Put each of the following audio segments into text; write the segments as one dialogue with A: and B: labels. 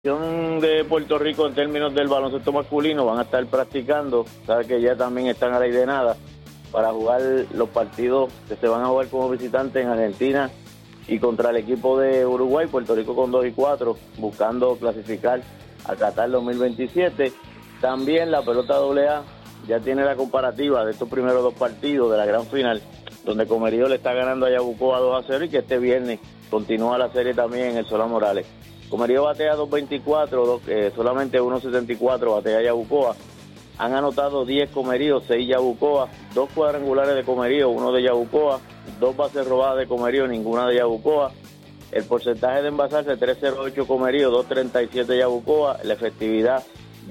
A: De Puerto Rico en términos del baloncesto masculino van a estar practicando, sabe que ya también están a la de nada para jugar los partidos que se van a jugar como visitantes en Argentina y contra el equipo de Uruguay, Puerto Rico con 2-4, buscando clasificar a Qatar 2027. También la pelota AA ya tiene la comparativa de estos primeros dos partidos de la gran final, donde Comerío le está ganando a Yabucoa 2-0 y que este viernes continúa la serie también en el Solá Morales. Comerío batea 2.24, solamente 1.74 batea Yabucoa. Han anotado 10 Comerío, 6 Yabucoa, 2 cuadrangulares de Comerío, 1 de Yabucoa, 2 bases robadas de Comerío, ninguna de Yabucoa. El porcentaje de envasarse 3.08 Comerío, 2.37 Yabucoa. La efectividad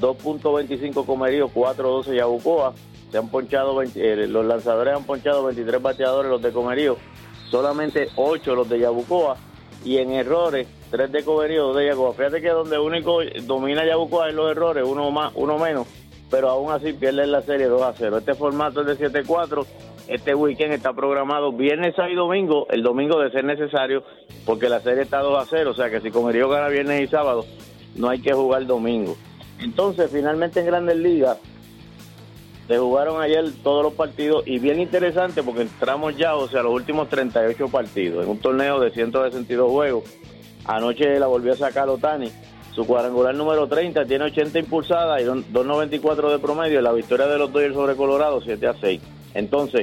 A: 2.25 Comerío, 4.12 Yabucoa. Se han ponchado los lanzadores han ponchado 23 bateadores los de Comerío, solamente 8 los de Yabucoa. Y en errores 3 de Comerío, 2 de Yabucoa. Fíjate que donde único domina Yabucoa es los errores, uno más, uno menos, pero aún así pierden la serie 2-0. Este formato es de 7-4. Este weekend está programado viernes, sábado y domingo. El domingo de ser necesario, porque la serie está 2-0. O sea que si Comerío gana viernes y sábado, no hay que jugar domingo. Entonces, finalmente en Grandes Ligas, se jugaron ayer todos los partidos y bien interesante porque entramos ya, o sea, los últimos 38 partidos en un torneo de 162 juegos. Anoche la volvió a sacar Ohtani. Su cuadrangular número 30 tiene 80 impulsadas y 2.94 de promedio. La victoria de los Dodgers sobre Colorado 7-6. Entonces,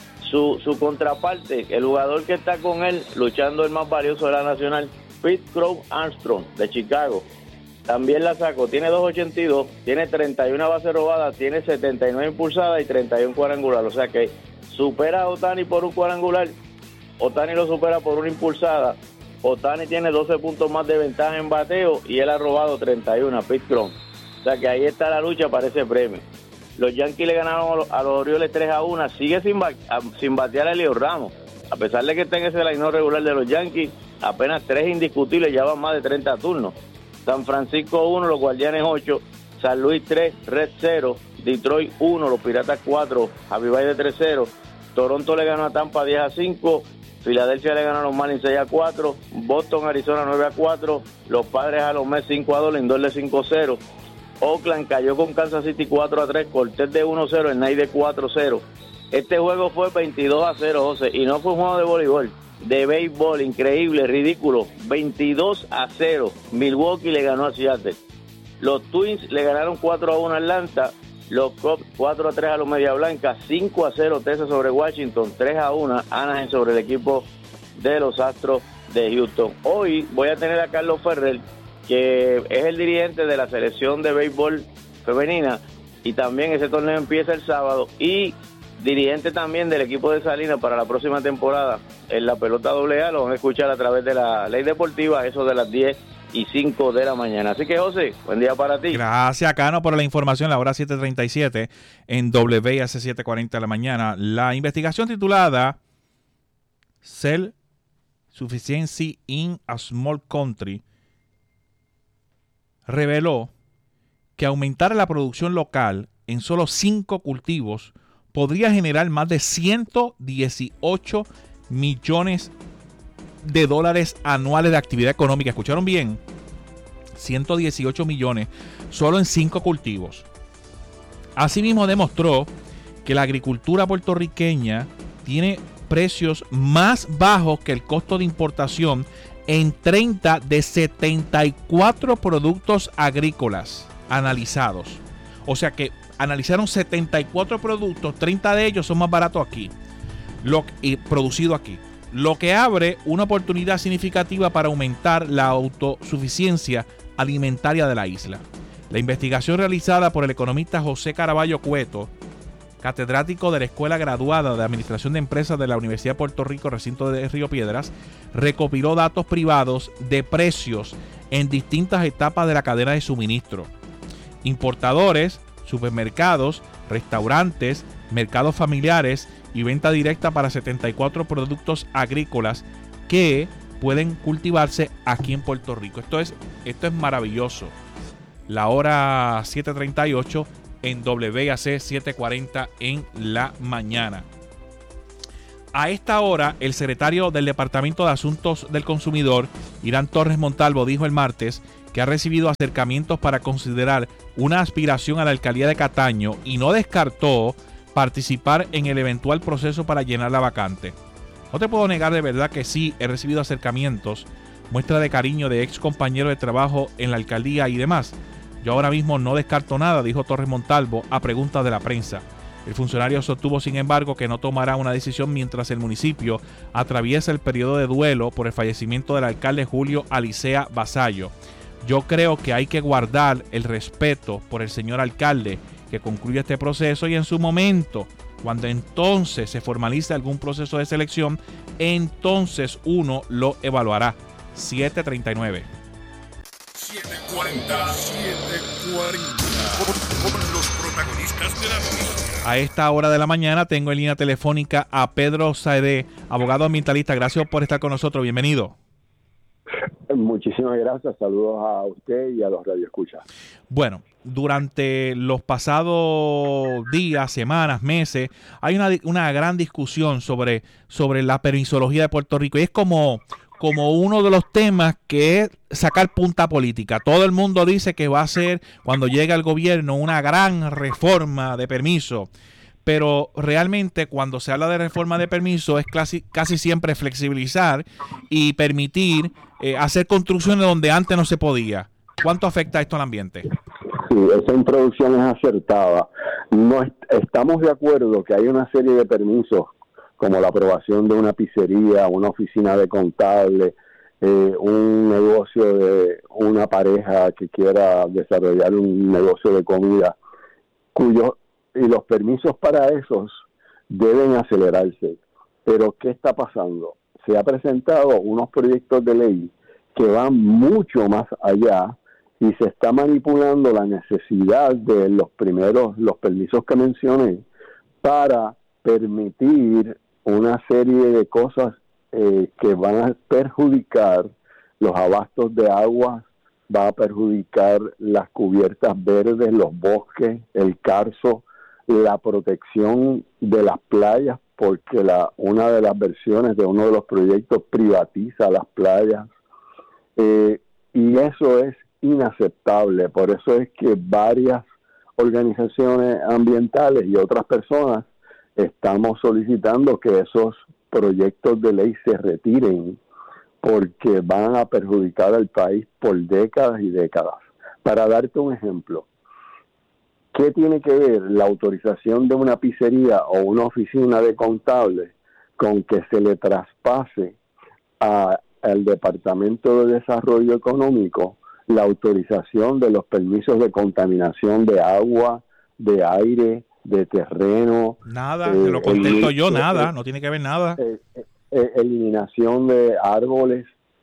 A: su contraparte, el jugador que está con él luchando el más valioso de la nacional, Pete Crow Armstrong de Chicago, también la sacó. Tiene 2.82, tiene 31 bases robadas, tiene 79 impulsadas y 31 cuadrangulares. O sea que supera a Ohtani por un cuadrangular. Ohtani lo supera por una impulsada. Ohtani tiene 12 puntos más de ventaja en bateo y él ha robado 31 a Pete Crow. O sea que ahí está la lucha para ese premio. Los Yankees le ganaron a los Orioles 3-1. Sigue sin batear a Elio Ramos. A pesar de que está en ese line regular de los Yankees, apenas 3 indiscutibles, ya van más de 30 turnos. San Francisco 1, los Guardianes 8, San Luis 3, Red 0, Detroit 1, los Piratas 4, Javi Baez de 3-0, Toronto le ganó a Tampa 10-5, Filadelfia le ganó a los Marlins 6-4, Boston, Arizona 9-4, los Padres a los Mets 5-2, Lindor de 5-0, Oakland cayó con Kansas City 4-3, Cortés de 1-0, el Knight de 4-0. Este juego fue 22-0, José, y no fue un juego de voleibol, de béisbol, increíble, ridículo, 22-0. Milwaukee le ganó a Seattle. Los Twins le ganaron 4-1 a Atlanta. Los Cubs 4-3 a los Media Blancas. 5-0 Texas sobre Washington. 3-1 Anaheim sobre el equipo de los Astros de Houston. Hoy voy a tener a Carlos Ferrer, que es el dirigente de la selección de béisbol femenina, y también ese torneo empieza el sábado, y dirigente también del equipo de Salinas para la próxima temporada en la pelota AA. Lo van a escuchar a través de la Ley Deportiva, eso de las 10:05 de la mañana. Así que, José, buen día para ti.
B: Gracias, Cano, por la información. La hora 7:37 en WIAC 7:40 de la mañana. La investigación titulada Self-Sufficiency in a Small Country reveló que aumentar la producción local en solo 5 cultivos podría generar más de 118 millones de dólares anuales de actividad económica. ¿Escucharon bien? 118 millones solo en 5 cultivos. Asimismo, demostró que la agricultura puertorriqueña tiene precios más bajos que el costo de importación en 30 de 74 productos agrícolas analizados. O sea que analizaron 74 productos, 30 de ellos son más baratos aquí, producido aquí, lo que abre una oportunidad significativa para aumentar la autosuficiencia alimentaria de la isla. La investigación realizada por el economista José Caraballo Cueto, catedrático de la Escuela Graduada de Administración de Empresas de la Universidad de Puerto Rico, recinto de Río Piedras, recopiló datos privados de precios en distintas etapas de la cadena de suministro. Importadores, supermercados, restaurantes, mercados familiares y venta directa para 74 productos agrícolas que pueden cultivarse aquí en Puerto Rico. Esto es maravilloso. La hora 7:38 en WIAC 7:40 en la mañana. A esta hora, el secretario del Departamento de Asuntos del Consumidor, Irán Torres Montalvo, dijo el martes que ha recibido acercamientos para considerar una aspiración a la alcaldía de Cataño y no descartó participar en el eventual proceso para llenar la vacante. No te puedo negar de verdad que sí he recibido acercamientos, muestra de cariño de ex compañeros de trabajo en la alcaldía y demás. Yo ahora mismo no descarto nada, dijo Torres Montalvo a preguntas de la prensa. El funcionario sostuvo, sin embargo, que no tomará una decisión mientras el municipio atraviesa el periodo de duelo por el fallecimiento del alcalde Julio Alicea Vasallo. Yo creo que hay que guardar el respeto por el señor alcalde que concluya este proceso y en su momento, cuando entonces se formalice algún proceso de selección, entonces uno lo evaluará. 739.
C: 740. Con los protagonistas de la noticia.
B: A esta hora de la mañana tengo en línea telefónica a Pedro Saedé, abogado ambientalista. Gracias por estar con nosotros. Bienvenido.
D: Muchísimas gracias. Saludos a usted y a los radioescuchas.
B: Bueno, durante los pasados días, semanas, meses, hay una gran discusión sobre la permisología de Puerto Rico. Y es como uno de los temas que es sacar punta política. Todo el mundo dice que va a ser, cuando llegue al gobierno, una gran reforma de permiso. Pero realmente cuando se habla de reforma de permiso es casi siempre flexibilizar y permitir hacer construcciones donde antes no se podía. ¿Cuánto afecta esto al ambiente?
D: Sí, esa introducción es acertada. No estamos de acuerdo que hay una serie de permisos como la aprobación de una pizzería, una oficina de contable, un negocio de una pareja que quiera desarrollar un negocio de comida, y los permisos para esos deben acelerarse. Pero ¿qué está pasando? Se ha presentado unos proyectos de ley que van mucho más allá y se está manipulando la necesidad de los permisos que mencioné para permitir una serie de cosas que van a perjudicar los abastos de agua, va a perjudicar las cubiertas verdes, los bosques, el carso, la protección de las playas, porque una de las versiones de uno de los proyectos privatiza las playas, y eso es inaceptable. Por eso es que varias organizaciones ambientales y otras personas estamos solicitando que esos proyectos de ley se retiren, porque van a perjudicar al país por décadas y décadas. Para darte un ejemplo, ¿qué tiene que ver la autorización de una pizzería o una oficina de contable con que se le traspase al Departamento de Desarrollo Económico la autorización de los permisos de contaminación de agua, de aire, de terreno?
B: Nada, te lo contesto yo, nada, no tiene que ver nada.
D: Eliminación de árboles.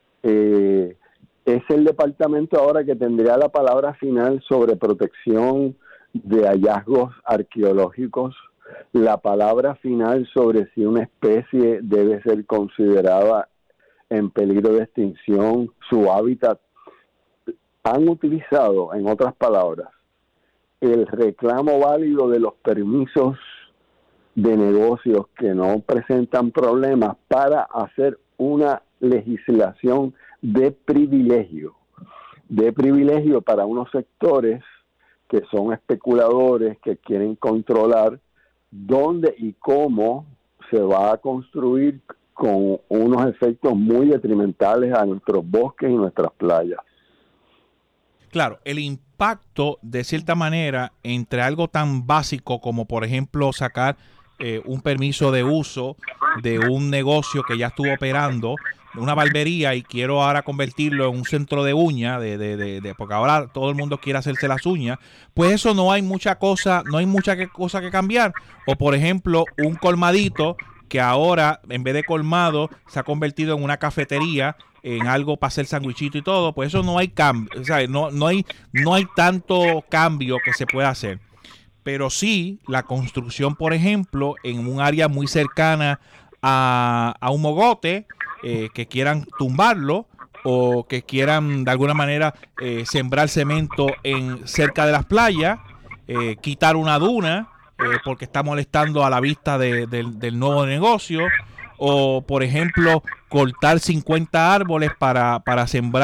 D: Es el departamento ahora que tendría la palabra final sobre protección de hallazgos arqueológicos, la palabra final sobre si una especie debe ser considerada en peligro de extinción, su hábitat. Han utilizado, en otras palabras, el reclamo válido de los permisos de negocios que no presentan problemas para hacer una legislación de privilegio para unos sectores que son especuladores, que quieren controlar dónde y cómo se va a construir, con unos efectos muy detrimentales a nuestros bosques y nuestras playas.
B: Claro, el impacto de cierta manera entre algo tan básico como, por ejemplo, sacar un permiso de uso de un negocio que ya estuvo operando, una barbería, y quiero ahora convertirlo en un centro de uñas, porque ahora todo el mundo quiere hacerse las uñas, pues eso no hay mucha cosa que cambiar. O por ejemplo, un colmadito que ahora en vez de colmado se ha convertido en una cafetería, en algo para hacer sandwichito y todo, pues eso no hay cambio, o sea, no hay tanto cambio que se pueda hacer. Pero sí, la construcción, por ejemplo, en un área muy cercana a un mogote, que quieran tumbarlo o que quieran de alguna manera sembrar cemento cerca de las playas, quitar una duna porque está molestando a la vista del nuevo negocio, o por ejemplo cortar 50 árboles para sembrar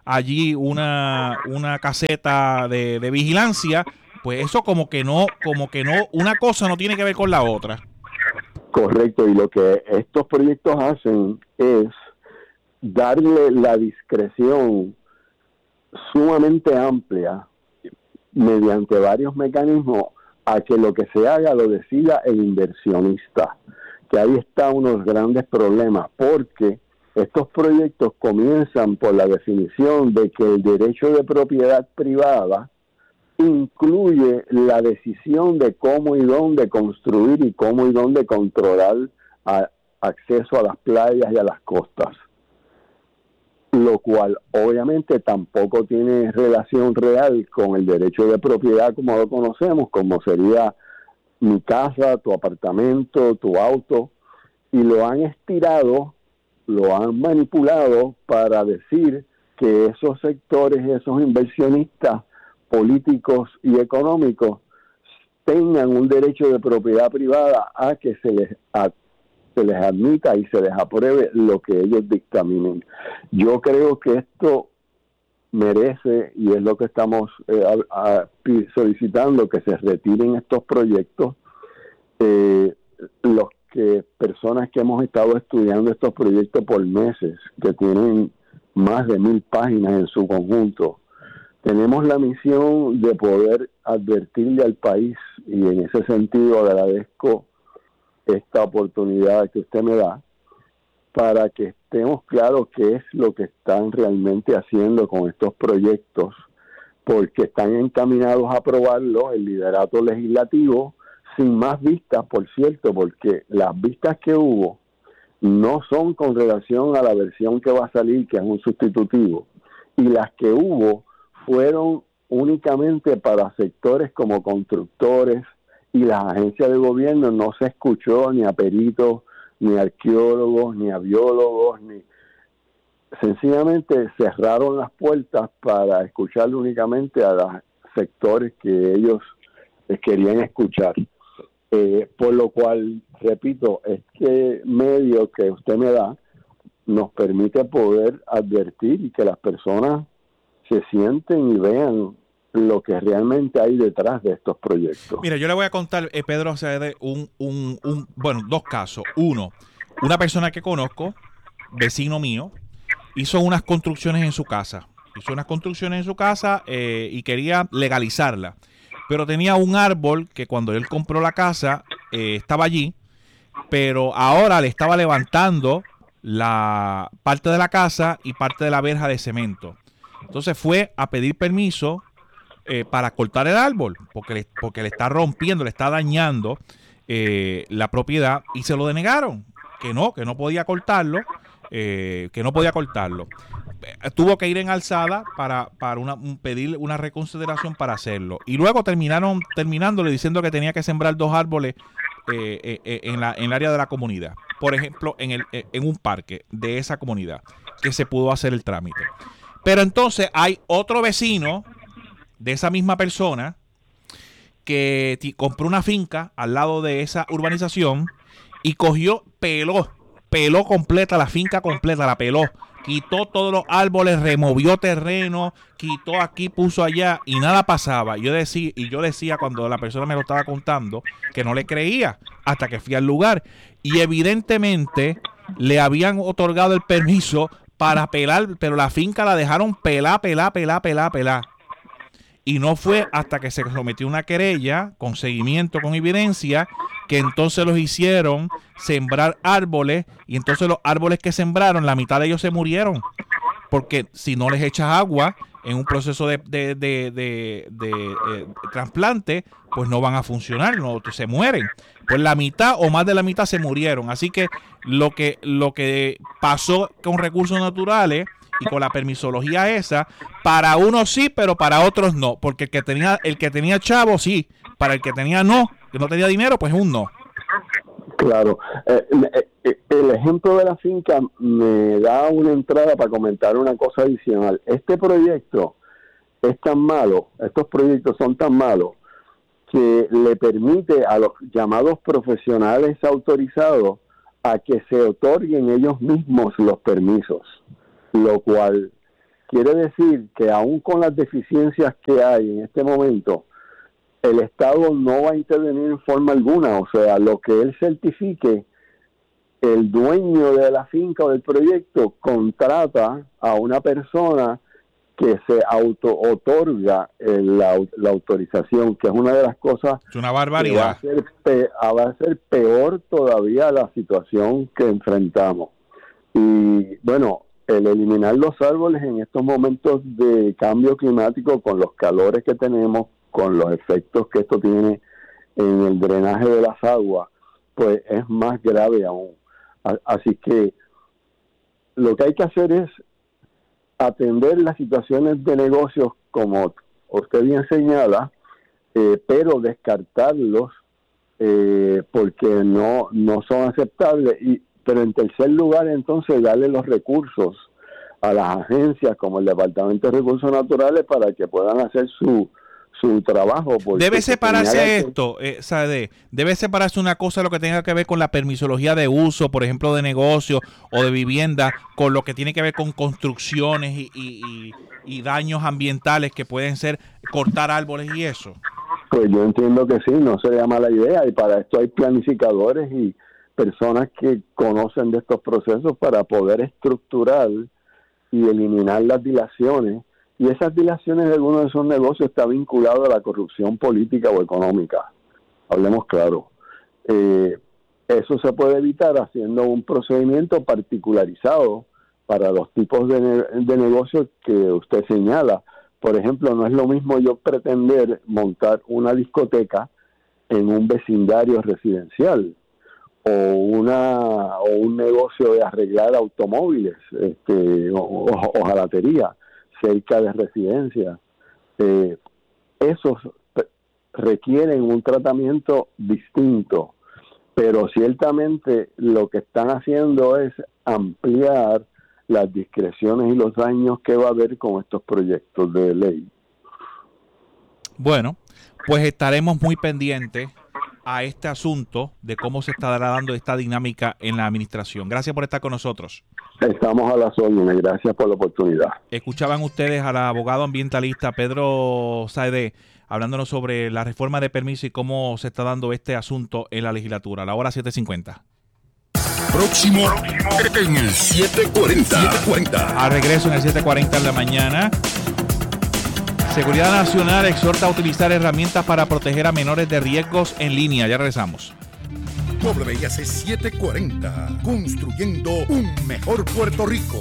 B: allí una caseta de vigilancia, pues eso como que no, una cosa no tiene que ver con la otra.
D: Correcto, y lo que estos proyectos hacen es darle la discreción sumamente amplia mediante varios mecanismos a que lo que se haga lo decida el inversionista, que ahí está unos grandes problemas, porque estos proyectos comienzan por la definición de que el derecho de propiedad privada incluye la decisión de cómo y dónde construir y cómo y dónde controlar acceso a las playas y a las costas, lo cual obviamente tampoco tiene relación real con el derecho de propiedad como lo conocemos, como sería mi casa, tu apartamento, tu auto, y lo han estirado, lo han manipulado para decir que esos sectores, esos inversionistas políticos y económicos tengan un derecho de propiedad privada a que se les admita y se les apruebe lo que ellos dictaminen. Yo creo que esto merece, y es lo que estamos solicitando, que se retiren estos proyectos. Personas que hemos estado estudiando estos proyectos por meses, que tienen más de 1,000 páginas en su conjunto, tenemos la misión de poder advertirle al país, y en ese sentido agradezco esta oportunidad que usted me da, para que estemos claros qué es lo que están realmente haciendo con estos proyectos, porque están encaminados a aprobarlo el liderato legislativo, sin más vistas, por cierto, porque las vistas que hubo no son con relación a la versión que va a salir, que es un sustitutivo, y las que hubo fueron únicamente para sectores como constructores y las agencias de gobierno. No se escuchó ni a peritos, ni a arqueólogos, ni a biólogos, sencillamente cerraron las puertas para escuchar únicamente a los sectores que ellos querían escuchar. Por lo cual, repito, este medio que usted me da nos permite poder advertir y que las personas se sienten y vean lo que realmente hay detrás de estos proyectos.
B: Mira, yo le voy a contar, Pedro, dos casos. Uno, una persona que conozco, vecino mío, hizo unas construcciones en su casa. Y quería legalizarla. Pero tenía un árbol que cuando él compró la casa estaba allí, pero ahora le estaba levantando la parte de la casa y parte de la verja de cemento. Entonces fue a pedir permiso para cortar el árbol, porque le está rompiendo, le está dañando la propiedad, y se lo denegaron, que no podía cortarlo, Tuvo que ir en alzada para pedir una reconsideración para hacerlo, y luego terminándole diciendo que tenía que sembrar 2 árboles en el área de la comunidad, por ejemplo en un parque de esa comunidad, que se pudo hacer el trámite. Pero entonces hay otro vecino de esa misma persona que compró una finca al lado de esa urbanización y peló completa la finca completa, la peló, quitó todos los árboles, removió terreno, quitó aquí, puso allá, y nada pasaba. Yo decía cuando la persona me lo estaba contando que no le creía, hasta que fui al lugar, y evidentemente le habían otorgado el permiso para pelar, pero la finca la dejaron pelar. Y no fue hasta que se sometió una querella con seguimiento, con evidencia, que entonces los hicieron sembrar árboles, y entonces los árboles que sembraron, la mitad de ellos se murieron, porque si no les echas agua en un proceso de trasplante, pues no van a funcionar, se mueren. Pues la mitad o más de la mitad se murieron. Así que lo que pasó con recursos naturales y con la permisología esa, para unos sí, pero para otros no, porque el que tenía chavo sí, para el que no tenía dinero, pues un no.
D: Claro. El ejemplo de la finca me da una entrada para comentar una cosa adicional. Este proyecto es tan malo, estos proyectos son tan malos, que le permite a los llamados profesionales autorizados a que se otorguen ellos mismos los permisos, lo cual quiere decir que aún con las deficiencias que hay en este momento, el Estado no va a intervenir en forma alguna. O sea, lo que él certifique, el dueño de la finca o del proyecto contrata a una persona que se auto-otorga la autorización, que es una de las cosas...
B: Es una barbaridad.
D: Va a ser peor todavía la situación que enfrentamos. Y bueno, el eliminar los árboles en estos momentos de cambio climático, con los calores que tenemos, con los efectos que esto tiene en el drenaje de las aguas, pues es más grave aún. Así que lo que hay que hacer es atender las situaciones de negocios, como usted bien señala, pero descartarlos porque no son aceptables. Pero en tercer lugar, entonces, darle los recursos a las agencias como el Departamento de Recursos Naturales para que puedan hacer su trabajo.
B: Debe separarse esto, Saedé. Debe separarse una cosa lo que tenga que ver con la permisología de uso, por ejemplo, de negocio o de vivienda, con lo que tiene que ver con construcciones y daños ambientales que pueden ser cortar árboles y eso.
D: Pues yo entiendo que sí, no sería mala idea, y para esto hay planificadores y personas que conocen de estos procesos para poder estructurar y eliminar las dilaciones. Y esas dilaciones de algunos de esos negocios está vinculado a la corrupción política o económica. Hablemos claro. Eso se puede evitar haciendo un procedimiento particularizado para los tipos de negocios que usted señala. Por ejemplo, no es lo mismo yo pretender montar una discoteca en un vecindario residencial o un negocio de arreglar automóviles o jalatería cerca de residencia. Esos requieren un tratamiento distinto, pero ciertamente lo que están haciendo es ampliar las discreciones y los daños que va a haber con estos proyectos de ley.
B: Bueno, pues estaremos muy pendientes a este asunto de cómo se estará dando esta dinámica en la administración. Gracias por estar con nosotros.
D: Estamos a las órdenes, gracias por la oportunidad.
B: Escuchaban ustedes al abogado ambientalista Pedro Saedé hablándonos sobre la reforma de permiso y cómo se está dando este asunto en la legislatura. A la hora 7:50.
C: Próximo en el 740.
B: A regreso en el 7:40 de la mañana. Seguridad Nacional exhorta a utilizar herramientas para proteger a menores de riesgos en línea. Ya regresamos.
C: WIAC 740, construyendo un mejor Puerto Rico.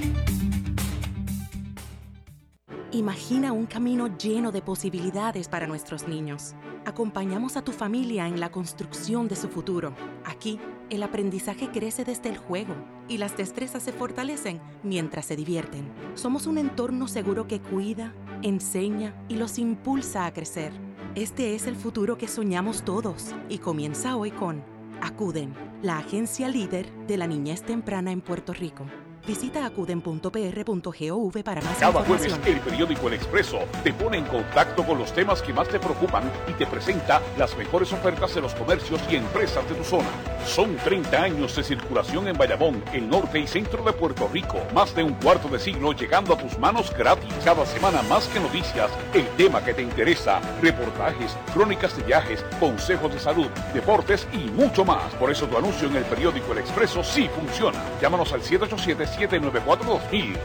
E: Imagina un camino lleno de posibilidades para nuestros niños. Acompañamos a tu familia en la construcción de su futuro. Aquí, el aprendizaje crece desde el juego y las destrezas se fortalecen mientras se divierten. Somos un entorno seguro que cuida, enseña y los impulsa a crecer. Este es el futuro que soñamos todos y comienza hoy con Acuden, la agencia líder de la niñez temprana en Puerto Rico. Visita acuden.pr.gov para más
F: Cada
E: información.
F: jueves, el periódico El Expreso te pone en contacto con los temas que más te preocupan y te presenta las mejores ofertas de los comercios y empresas de tu zona. Son 30 años de circulación en Bayamón, el norte y centro de Puerto Rico. Más de un cuarto de siglo llegando a tus manos gratis. Cada semana más que noticias, el tema que te interesa, reportajes, crónicas de viajes, consejos de salud, deportes y mucho más. Por eso tu anuncio en el periódico El Expreso sí funciona. Llámanos al 787-794-2000.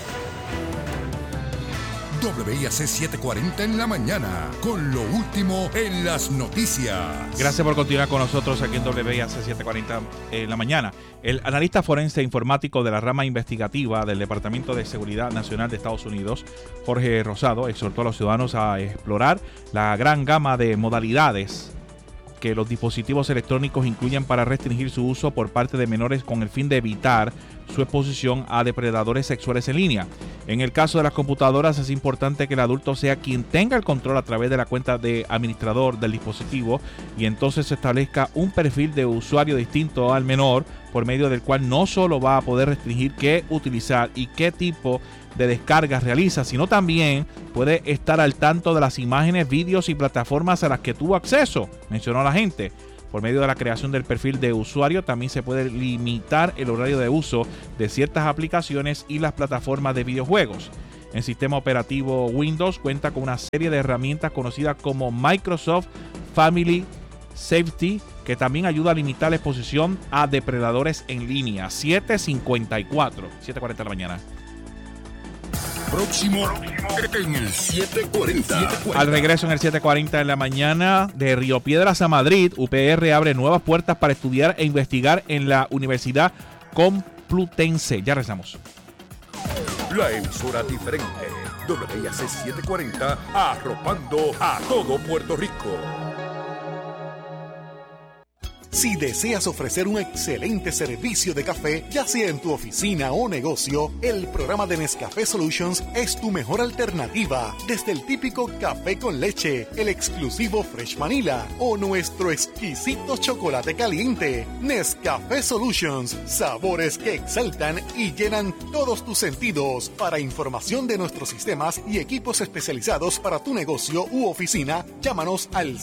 C: WIAC 740 en la mañana, con lo último en las noticias.
B: Gracias por continuar con nosotros aquí en WIAC 740 en la mañana. El analista forense informático de la rama investigativa del Departamento de Seguridad Nacional de Estados Unidos, Jorge Rosado, exhortó a los ciudadanos a explorar la gran gama de modalidades que los dispositivos electrónicos incluyen para restringir su uso por parte de menores con el fin de evitar su exposición a depredadores sexuales en línea. En el caso de las computadoras es importante que el adulto sea quien tenga el control a través de la cuenta de administrador del dispositivo y entonces se establezca un perfil de usuario distinto al menor por medio del cual no solo va a poder restringir qué utilizar y qué tipo de descargas realiza, sino también puede estar al tanto de las imágenes, vídeos y plataformas a las que tuvo acceso, mencionó la gente. Por medio de la creación del perfil de usuario, también se puede limitar el horario de uso de ciertas aplicaciones y las plataformas de videojuegos. El sistema operativo Windows cuenta con una serie de herramientas conocidas como Microsoft Family Safety, que también ayuda a limitar la exposición a depredadores en línea. 7:40 de la mañana.
C: Próximo en el 740.
B: Al regreso en el 7:40 de la mañana, de Río Piedras a Madrid, UPR abre nuevas puertas para estudiar e investigar en la Universidad Complutense. Ya regresamos.
C: La emisora diferente. WIAC 740, arropando a todo Puerto Rico.
G: Si deseas ofrecer un excelente servicio de café, ya sea en tu oficina o negocio, el programa de Nescafé Solutions es tu mejor alternativa. Desde el típico café con leche, el exclusivo Fresh Vanilla o nuestro exquisito chocolate caliente. Nescafé Solutions, sabores que exaltan y llenan todos tus sentidos. Para información de nuestros sistemas y equipos especializados para tu negocio u oficina, llámanos al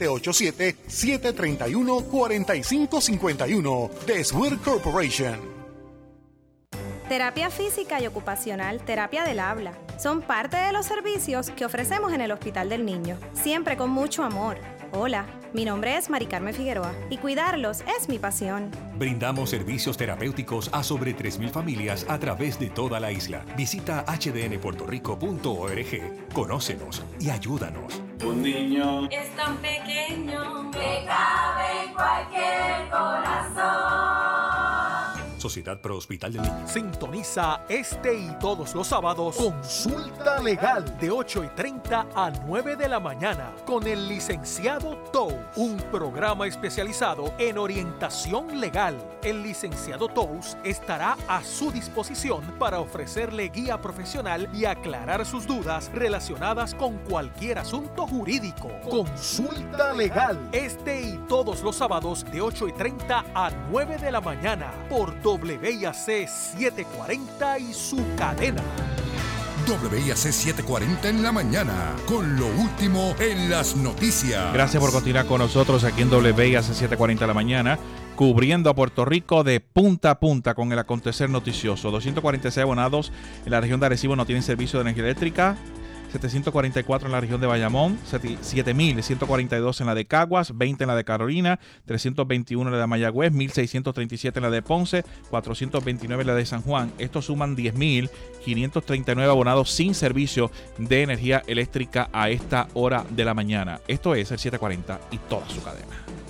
G: 787-731-4551 de Swear Corporation.
H: Terapia física y ocupacional, terapia del habla, son parte de los servicios que ofrecemos en el Hospital del Niño, siempre con mucho amor. Hola, mi nombre es Mari Carmen Figueroa y cuidarlos es mi pasión.
I: Brindamos servicios terapéuticos a sobre 3,000 familias a través de toda la isla. Visita hdnpuertorico.org, conócenos y ayúdanos.
J: Un niño
K: es tan pequeño que cabe en cualquier corazón.
I: Sociedad Pro Hospital del Niño.
L: Sintoniza este y todos los sábados Consulta Legal de 8:30 a 9 de la mañana con el licenciado Tous, un programa especializado en orientación legal. El licenciado Tous estará a su disposición para ofrecerle guía profesional y aclarar sus dudas relacionadas con cualquier asunto jurídico. Consulta Legal este y todos los sábados de 8:30 a 9 de la mañana por WIAC 740 y su cadena.
C: WIAC 740 en la mañana, con lo último en las noticias.
B: Gracias por continuar con nosotros aquí en WIAC 740 de la mañana, cubriendo a Puerto Rico de punta a punta con el acontecer noticioso. 246 abonados en la región de Arecibo no tienen servicio de energía eléctrica. 744 en la región de Bayamón, 7,142 en la de Caguas, 20 en la de Carolina, 321 en la de Mayagüez, 1,637 en la de Ponce, 429 en la de San Juan. Estos suman 10,539 abonados sin servicio de energía eléctrica a esta hora de la mañana. Esto es el 740 y toda su cadena.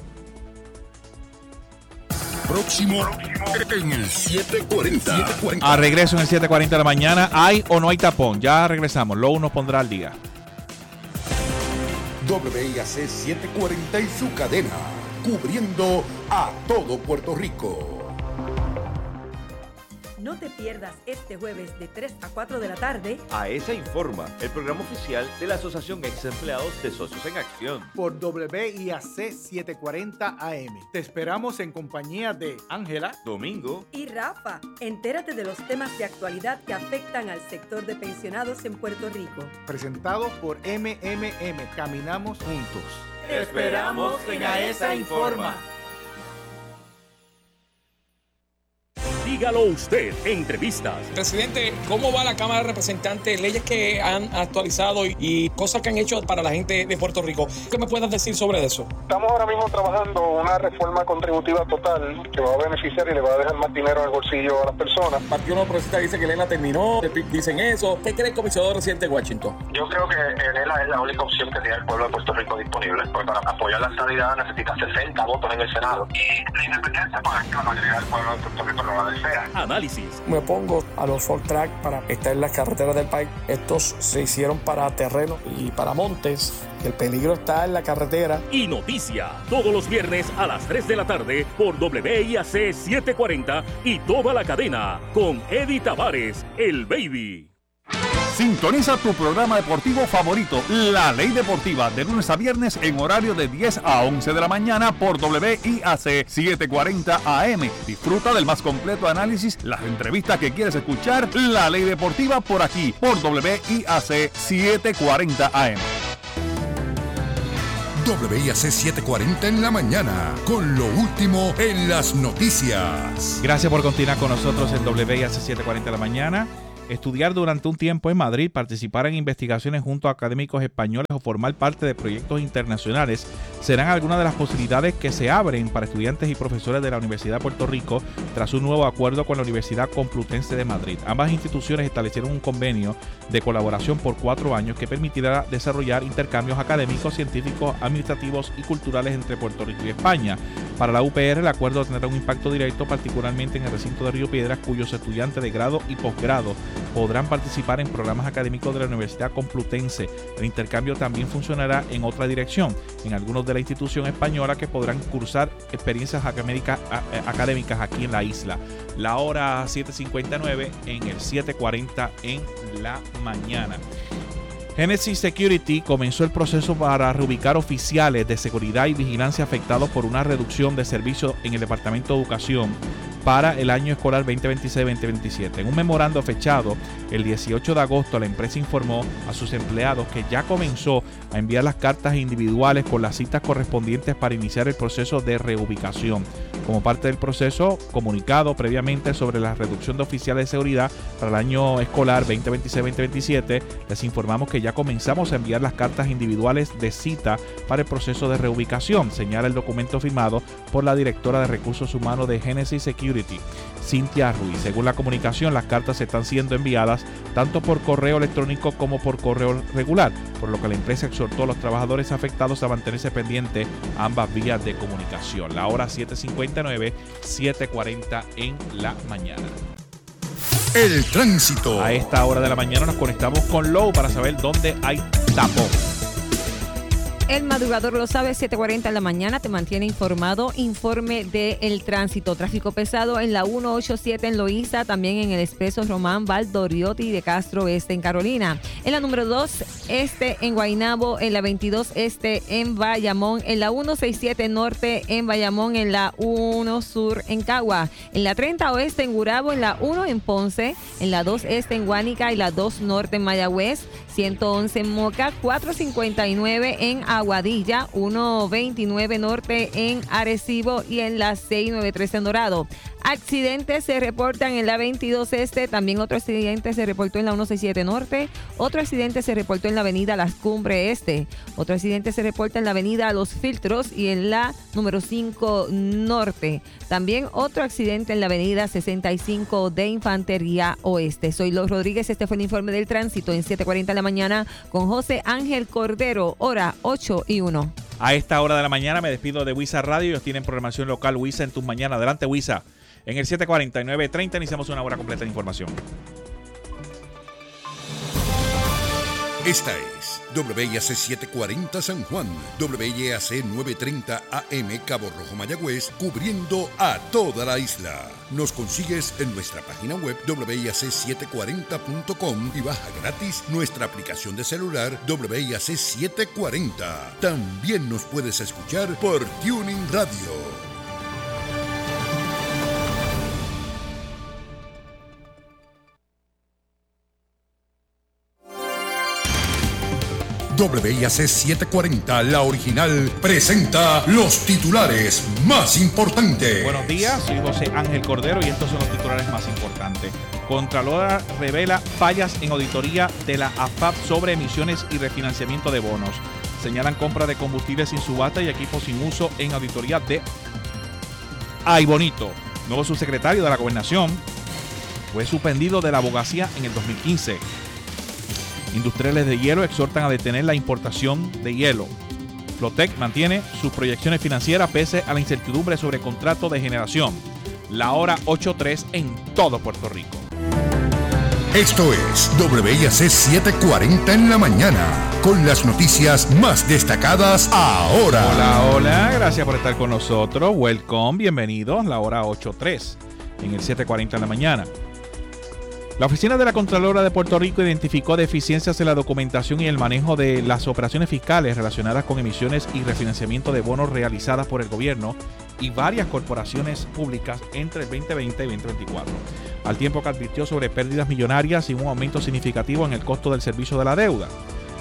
C: Próximo en el 740.
B: A regreso en el 740 de la mañana. ¿Hay o no hay tapón? Ya regresamos. Luego nos pondrá al día.
C: WIAC 740 y su cadena, cubriendo a todo Puerto Rico.
M: No te pierdas este jueves de 3 a 4 de la tarde
N: AESA Informa, el programa oficial de la Asociación Ex Empleados de Socios en Acción.
O: Por WIAC 740 AM. Te esperamos en compañía de Ángela,
N: Domingo
M: y Rafa. Entérate de los temas de actualidad que afectan al sector de pensionados en Puerto Rico.
O: Presentado por MMM. Caminamos juntos.
N: Te esperamos en AESA Informa.
P: Dígalo usted, entrevistas.
Q: Presidente, ¿cómo va la Cámara de Representantes? Leyes que han actualizado y cosas que han hecho para la gente de Puerto Rico. ¿Qué me puedes decir sobre eso?
R: Estamos ahora mismo trabajando una reforma contributiva total que va a beneficiar y le va a dejar más dinero en el bolsillo a las personas.
Q: El Partido Nuevo Progresista dice que Lela terminó, dicen eso. ¿Qué cree el comisionado residente de Washington?
R: Yo creo que Lela es la única opción que tiene el pueblo de Puerto Rico disponible, porque para apoyar la estadidad necesita 60 votos en el Senado. Y la independencia, pues es que la mayoría del pueblo de Puerto Rico no va a desear.
P: Análisis.
Q: Me opongo a los Ford Track para estar en las carreteras del país. Estos se hicieron para terreno y para montes. El peligro está en la carretera.
P: Y noticia, todos los viernes a las 3 de la tarde por WIAC 740 y toda la cadena con Eddie Tavares, el Baby.
S: Sintoniza tu programa deportivo favorito, La Ley Deportiva, de lunes a viernes en horario de 10 a 11 de la mañana por WIAC 740 AM. Disfruta del más completo análisis, las entrevistas que quieres escuchar. La Ley Deportiva por aquí, por WIAC 740 AM.
C: WIAC 740 en la mañana, con lo último en las noticias.
B: Gracias por continuar con nosotros en WIAC 740 en la mañana. Estudiar durante un tiempo en Madrid, participar en investigaciones junto a académicos españoles o formar parte de proyectos internacionales serán algunas de las posibilidades que se abren para estudiantes y profesores de la Universidad de Puerto Rico tras un nuevo acuerdo con la Universidad Complutense de Madrid. Ambas instituciones establecieron un convenio de colaboración por 4 años que permitirá desarrollar intercambios académicos, científicos, administrativos y culturales entre Puerto Rico y España. Para la UPR, el acuerdo tendrá un impacto directo, particularmente en el recinto de Río Piedras, cuyos estudiantes de grado y posgrado podrán participar en programas académicos de la Universidad Complutense. El intercambio también funcionará en otra dirección, en algunos de la institución española que podrán cursar experiencias académicas aquí en la isla. La hora 7:59 en el 7:40 en la mañana. Genesis Security comenzó el proceso para reubicar oficiales de seguridad y vigilancia afectados por una reducción de servicios en el Departamento de Educación para el año escolar 2026-2027. En un memorando fechado el 18 de agosto, la empresa informó a sus empleados que ya comenzó a enviar las cartas individuales con las citas correspondientes para iniciar el proceso de reubicación. Como parte del proceso comunicado previamente sobre la reducción de oficiales de seguridad para el año escolar 2026-2027, les informamos que ya comenzamos a enviar las cartas individuales de cita para el proceso de reubicación, señala el documento firmado por la directora de Recursos Humanos de Genesis Security, Cynthia Ruiz. Según la comunicación, las cartas están siendo enviadas tanto por correo electrónico como por correo regular, por lo que la empresa exhortó a los trabajadores afectados a mantenerse pendientes a ambas vías de comunicación. La hora 7:59, 7:40 en la mañana.
C: El tránsito.
B: A esta hora de la mañana nos conectamos con Low para saber dónde hay tapón.
J: El madrugador lo sabe, 7:40 en la mañana te mantiene informado. Informe del tránsito. Tráfico pesado en la 187 en Loíza, también en el expreso Román Valdoriotti de Castro Este en Carolina. En la número 2 este en Guaynabo, en la 22 este en Bayamón, en la 167 norte en Bayamón, en la 1 sur en Cagua, en la 30 oeste en Gurabo, en la 1 en Ponce, en la 2 este en Guánica y la 2 norte en Mayagüez, 111 en Moca, 459 en Aguadilla, 129 norte en Arecibo y en la 693 en Dorado. Accidentes se reportan en la 22 este, también otro accidente se reportó en la 167 norte, otro accidente se reportó en la avenida Las Cumbres Este, otro accidente se reporta en la avenida Los Filtros y en la número 5 norte. También otro accidente en la avenida 65 de Infantería Oeste. Soy Los Rodríguez, este fue el informe del tránsito en 7:40 de la mañana con José Ángel Cordero, hora 8:01.
B: A esta hora de la mañana me despido de WISA Radio. Ellos tienen programación local WISA en tus mañanas. Adelante, WISA. En el 7:49:30 iniciamos una hora completa de información.
C: Esta es WIAC 740 San Juan, WIAC 930 AM Cabo Rojo Mayagüez, cubriendo a toda la isla. Nos consigues en nuestra página web WIAC740.com y baja gratis nuestra aplicación de celular WIAC 740. También nos puedes escuchar por Tuning Radio. WIAC 740, la original, presenta los titulares más importantes.
B: Buenos días, soy José Ángel Cordero y estos son los titulares más importantes. Contralora revela fallas en auditoría de la AFAP sobre emisiones y refinanciamiento de bonos. Señalan compra de combustibles sin subasta y equipos sin uso en auditoría de Ay Bonito. Nuevo subsecretario de la Gobernación fue suspendido de la abogacía en el 2015. Industriales de hielo exhortan a detener la importación de hielo. Flotec mantiene sus proyecciones financieras pese a la incertidumbre sobre contrato de generación. La hora 8:03 en todo Puerto Rico.
C: Esto es WIAC 740 en la mañana, con las noticias más destacadas ahora.
B: Hola, hola, gracias por estar con nosotros. Welcome, bienvenidos. La hora 8:03 en el 7:40 en la mañana. La Oficina de la Contralora de Puerto Rico identificó deficiencias en la documentación y el manejo de las operaciones fiscales relacionadas con emisiones y refinanciamiento de bonos realizadas por el gobierno y varias corporaciones públicas entre el 2020 y 2024, al tiempo que advirtió sobre pérdidas millonarias y un aumento significativo en el costo del servicio de la deuda.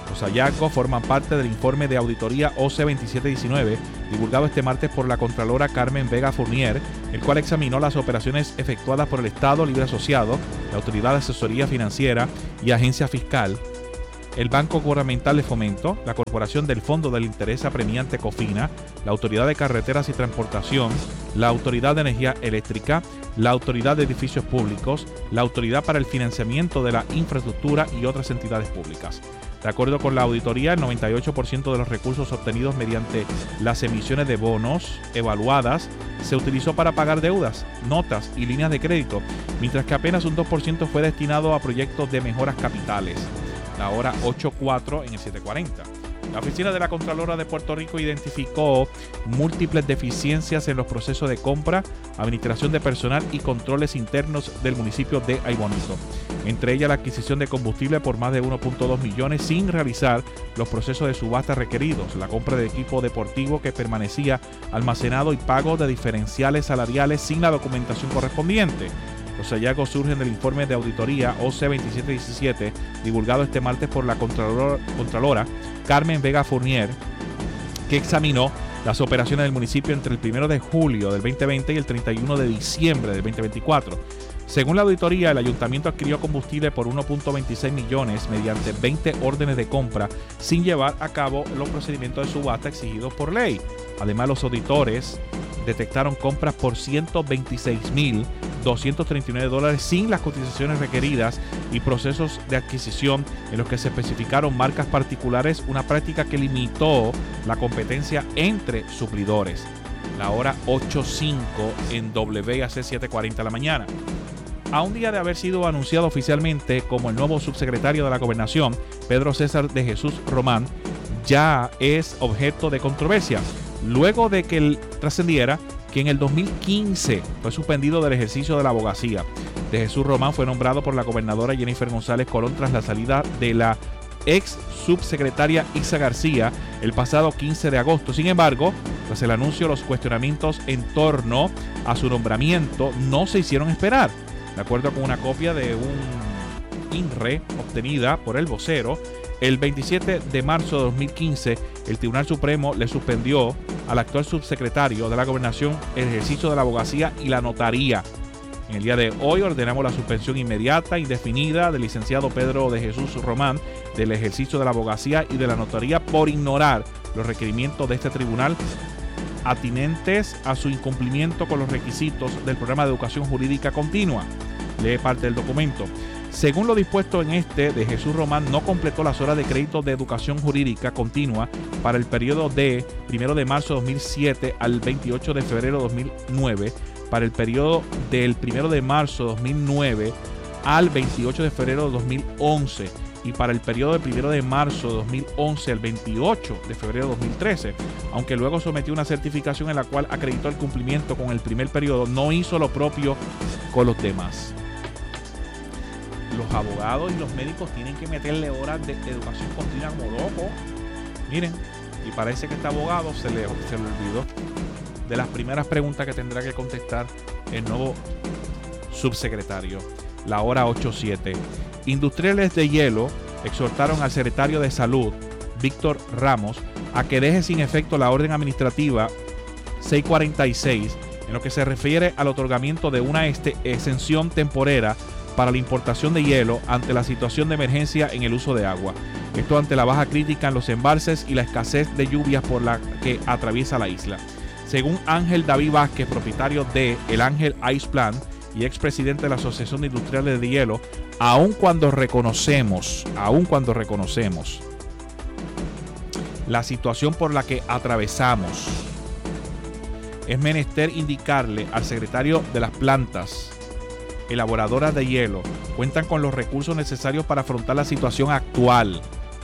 B: Los hallazgos forman parte del informe de auditoría OC 2719, divulgado este martes por la Contralora Carmen Vega Fournier, el cual examinó las operaciones efectuadas por el Estado Libre Asociado, la Autoridad de Asesoría Financiera y Agencia Fiscal, el Banco Gubernamental de Fomento, la Corporación del Fondo del Interés Apremiante COFINA, la Autoridad de Carreteras y Transportación, la Autoridad de Energía Eléctrica, la Autoridad de Edificios Públicos, la Autoridad para el Financiamiento de la Infraestructura y otras entidades públicas. De acuerdo con la auditoría, el 98% de los recursos obtenidos mediante las emisiones de bonos evaluadas se utilizó para pagar deudas, notas y líneas de crédito, mientras que apenas un 2% fue destinado a proyectos de mejoras capitales. La hora 8:04 en el 740. La Oficina de la Contralora de Puerto Rico identificó múltiples deficiencias en los procesos de compra, administración de personal y controles internos del municipio de Aybonito. Entre ellas la adquisición de combustible por más de 1.2 millones sin realizar los procesos de subasta requeridos, la compra de equipo deportivo que permanecía almacenado y pago de diferenciales salariales sin la documentación correspondiente. Los hallazgos surgen del informe de auditoría OC 2717, divulgado este martes por la Contralora Carmen Vega Fournier, que examinó las operaciones del municipio entre el 1 de julio del 2020 y el 31 de diciembre del 2024. Según la auditoría, el ayuntamiento adquirió combustible por 1.26 millones mediante 20 órdenes de compra sin llevar a cabo los procedimientos de subasta exigidos por ley. Además, los auditores detectaron compras por $126,239 sin las cotizaciones requeridas y procesos de adquisición en los que se especificaron marcas particulares, una práctica que limitó la competencia entre suplidores. La hora 8:05 en WAC 740 de la mañana. A un día de haber sido anunciado oficialmente como el nuevo subsecretario de la Gobernación, Pedro César de Jesús Román ya es objeto de controversia, luego de que él trascendiera que en el 2015 fue suspendido del ejercicio de la abogacía. De Jesús Román fue nombrado por la gobernadora Jennifer González Colón tras la salida de la ex subsecretaria Ixa García el pasado 15 de agosto. Sin embargo, tras el anuncio, los cuestionamientos en torno a su nombramiento no se hicieron esperar. De acuerdo con una copia de un INRE obtenida por El Vocero, el 27 de marzo de 2015, el Tribunal Supremo le suspendió al actual subsecretario de la Gobernación el ejercicio de la abogacía y la notaría. En el día de hoy ordenamos la suspensión inmediata, indefinida, del licenciado Pedro de Jesús Román del ejercicio de la abogacía y de la notaría por ignorar los requerimientos de este tribunal atinentes a su incumplimiento con los requisitos del programa de educación jurídica continua. Lee parte del documento. Según lo dispuesto en este, de Jesús Román no completó las horas de crédito de educación jurídica continua para el periodo de 1 de marzo de 2007 al 28 de febrero de 2009, para el periodo del 1 de marzo de 2009 al 28 de febrero de 2011 y para el periodo del 1 de marzo de 2011 al 28 de febrero de 2013, aunque luego sometió una certificación en la cual acreditó el cumplimiento con el primer periodo, no hizo lo propio con los demás. Los abogados y los médicos tienen que meterle horas de educación continua como loco. Miren, y parece que este abogado se le olvidó de las primeras preguntas que tendrá que contestar el nuevo subsecretario. La hora 8:07. Industriales de hielo exhortaron al secretario de Salud, Víctor Ramos, a que deje sin efecto la orden administrativa 646 en lo que se refiere al otorgamiento de una exención temporera para la importación de hielo ante la situación de emergencia en el uso de agua. Esto ante la baja crítica en los embalses y la escasez de lluvias por la que atraviesa la isla. Según Ángel David Vázquez, propietario de El Ángel Ice Plant y expresidente de la Asociación de Industriales de Hielo, aun cuando reconocemos la situación por la que atravesamos, es menester indicarle al secretario de las plantas elaboradoras de hielo cuentan con los recursos necesarios para afrontar la situación actual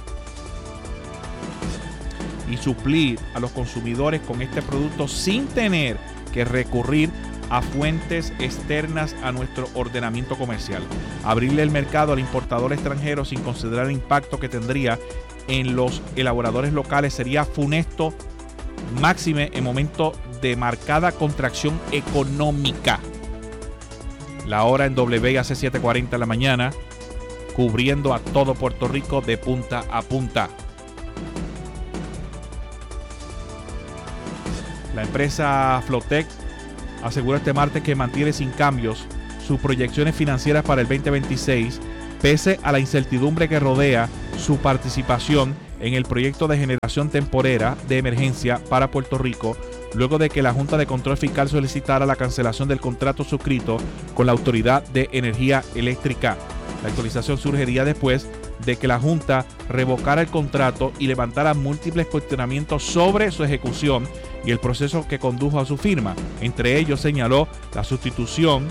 B: y suplir a los consumidores con este producto sin tener que recurrir a fuentes externas a nuestro ordenamiento comercial. Abrirle el mercado al importador extranjero sin considerar el impacto que tendría en los elaboradores locales sería funesto, máxime en momento de marcada contracción económica. La hora en WAC 740 de la mañana. cubriendo a todo Puerto Rico de punta a punta. La empresa Flotec aseguró este martes que mantiene sin cambios sus proyecciones financieras para el 2026, pese a la incertidumbre que rodea su participación en el proyecto de generación temporera de emergencia para Puerto Rico, luego de que la Junta de Control Fiscal solicitara la cancelación del contrato suscrito con la Autoridad de Energía Eléctrica. La actualización surgiría después de que la Junta revocara el contrato y levantara múltiples cuestionamientos sobre su ejecución y el proceso que condujo a su firma. Entre ellos señaló la sustitución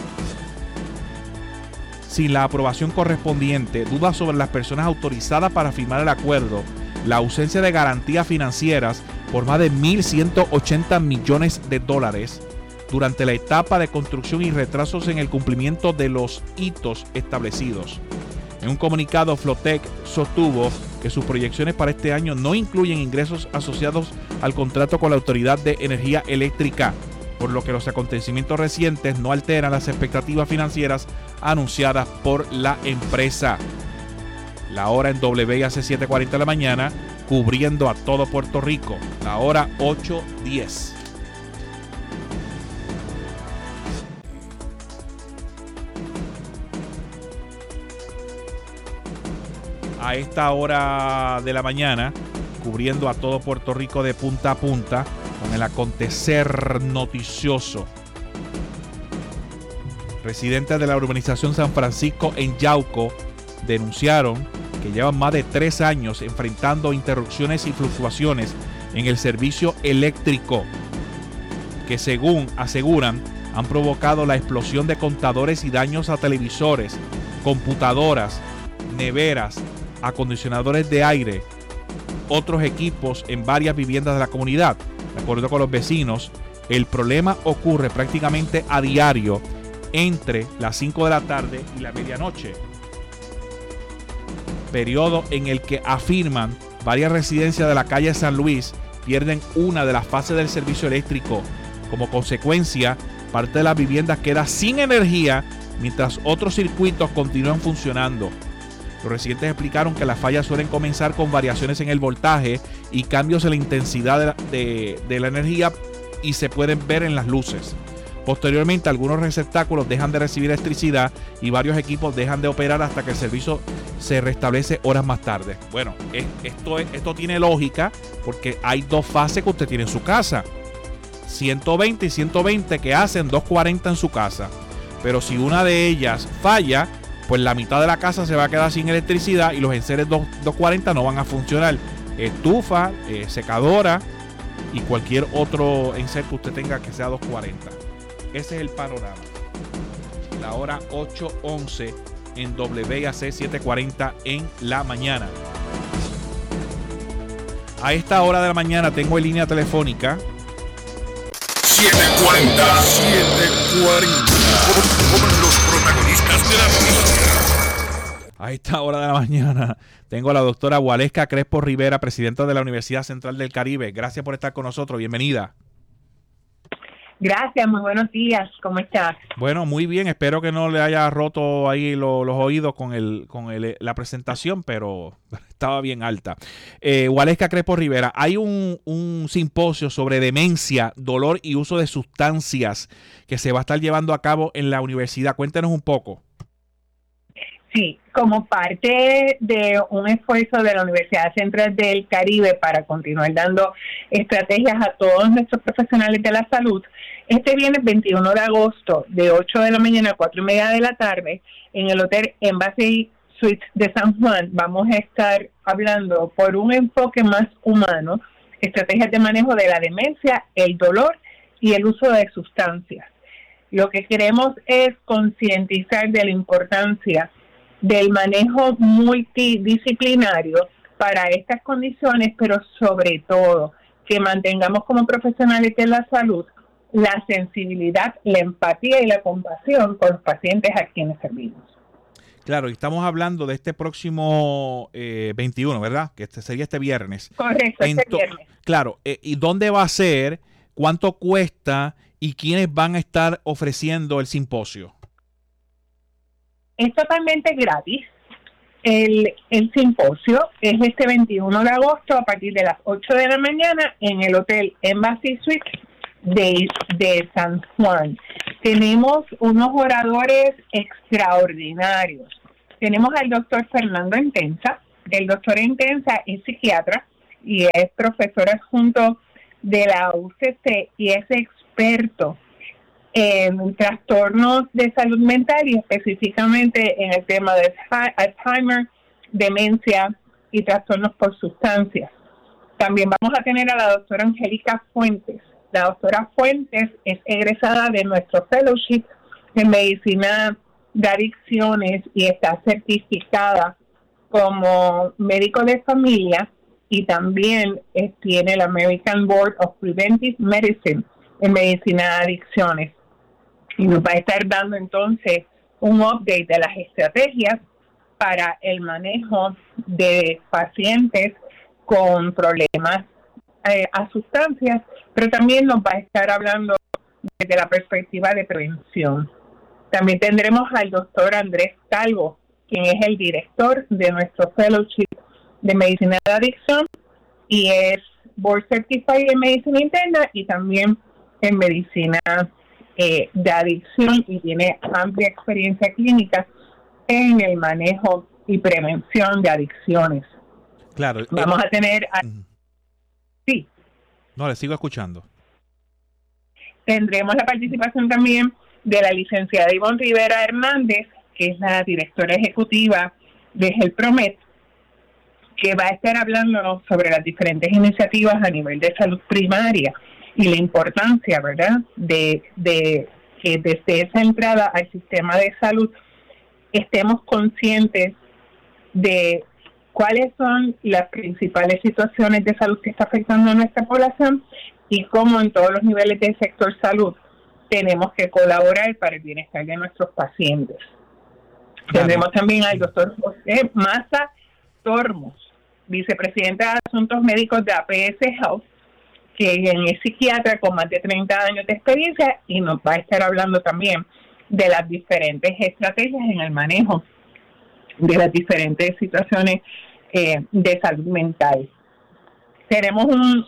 B: sin la aprobación correspondiente, dudas sobre las personas autorizadas para firmar el acuerdo, la ausencia de garantías financieras por más de $1,180 millones durante la etapa de construcción y retrasos en el cumplimiento de los hitos establecidos. En un comunicado, Flotec sostuvo que sus proyecciones para este año no incluyen ingresos asociados al contrato con la Autoridad de Energía Eléctrica, por lo que los acontecimientos recientes no alteran las expectativas financieras anunciadas por la empresa. La hora en WIAC 7:40 de la mañana, cubriendo a todo Puerto Rico. La hora 8:10. A esta hora de la mañana, cubriendo a todo Puerto Rico de punta a punta con el acontecer noticioso. Residentes de la urbanización San Francisco en Yauco denunciaron que llevan más de 3 años enfrentando interrupciones y fluctuaciones en el servicio eléctrico, que según aseguran han provocado la explosión de contadores y daños a televisores, computadoras, neveras, acondicionadores de aire, otros equipos en varias viviendas de la comunidad. De acuerdo con los vecinos, el problema ocurre prácticamente a diario entre las 5 de la tarde y la medianoche, periodo en el que afirman varias residencias de la calle San Luis pierden una de las fases del servicio eléctrico. Como consecuencia, parte de las viviendas queda sin energía mientras otros circuitos continúan funcionando. Los residentes explicaron que las fallas suelen comenzar con variaciones en el voltaje y cambios en la intensidad de la energía y se pueden ver en las luces. Posteriormente, algunos receptáculos dejan de recibir electricidad y varios equipos dejan de operar hasta que el servicio se restablece horas más tarde. Bueno, esto tiene lógica porque hay 2 fases que usted tiene en su casa. 120 y 120 que hacen 240 en su casa. Pero si una de ellas falla, pues la mitad de la casa se va a quedar sin electricidad y los enseres 240 no van a funcionar. Estufa, secadora y cualquier otro enser que usted tenga que sea 240. Ese es el panorama. La hora 8:11 en WIAC 7:40 en la mañana. A esta hora de la mañana tengo en línea telefónica
C: 740 con los protagonistas de la noticia.
B: A esta hora de la mañana tengo a la doctora Waleska Crespo Rivera, presidenta de la Universidad Central del Caribe. Gracias por estar con nosotros. Bienvenida.
T: Gracias, muy buenos días. ¿Cómo estás?
B: Bueno, muy bien. Espero que no le haya roto ahí los oídos con la presentación, pero estaba bien alta. Waleska Crespo Rivera, hay un simposio sobre demencia, dolor y uso de sustancias que se va a estar llevando a cabo en la universidad. Cuéntenos un poco.
T: Sí, como parte de un esfuerzo de la Universidad Central del Caribe para continuar dando estrategias a todos nuestros profesionales de la salud, este viernes 21 de agosto, de 8 de la mañana a 4:30 de la tarde, en el Hotel Embassy Suites de San Juan, vamos a estar hablando por un enfoque más humano, estrategias de manejo de la demencia, el dolor y el uso de sustancias. Lo que queremos es concientizar de la importancia del manejo multidisciplinario para estas condiciones, pero sobre todo que mantengamos como profesionales de la salud la sensibilidad, la empatía y la compasión con los pacientes a quienes servimos.
B: Claro, y estamos hablando de este próximo 21, ¿verdad? Que sería este viernes.
T: Correcto, este viernes.
B: Claro, ¿y dónde va a ser? ¿Cuánto cuesta? ¿Y quiénes van a estar ofreciendo el simposio?
T: Es totalmente gratis. El simposio es este 21 de agosto a partir de las 8 de la mañana en el Hotel Embassy Suites de San Juan. Tenemos unos oradores extraordinarios. Tenemos al doctor Fernando Entenza. El doctor Entenza es psiquiatra y es profesor adjunto de la UCC y es experto en trastornos de salud mental y específicamente en el tema de Alzheimer, demencia y trastornos por sustancias. También vamos a tener a la doctora Angélica Fuentes. La doctora Fuentes es egresada de nuestro fellowship en medicina de adicciones y está certificada como médico de familia y también tiene el American Board of Preventive Medicine en medicina de adicciones. Y nos va a estar dando entonces un update de las estrategias para el manejo de pacientes con problemas a sustancias, pero también nos va a estar hablando desde la perspectiva de prevención. También tendremos al doctor Andrés Calvo, quien es el director de nuestro fellowship de medicina de adicción y es board certified en medicina interna y también en medicina de adicción y tiene amplia experiencia clínica en el manejo y prevención de adicciones.
B: Claro.
T: Vamos a tener... Sí.
B: No, le sigo escuchando.
T: Tendremos la participación también de la licenciada Ivonne Rivera Hernández, que es la directora ejecutiva de GELPROMED, que va a estar hablándonos sobre las diferentes iniciativas a nivel de salud primaria y la importancia, ¿verdad?, de que desde esa entrada al sistema de salud estemos conscientes de cuáles son las principales situaciones de salud que está afectando a nuestra población y cómo en todos los niveles del sector salud tenemos que colaborar para el bienestar de nuestros pacientes. Claro. Tendremos también al doctor José Maza Tormos, vicepresidente de Asuntos Médicos de APS Health, que es psiquiatra con más de 30 años de experiencia y nos va a estar hablando también de las diferentes estrategias en el manejo de las diferentes situaciones de salud mental. Tenemos